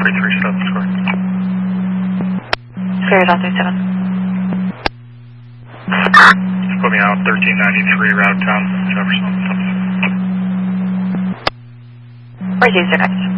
337 square. Square 137. Put me out 1393 Route Town, Jefferson. Where's user next?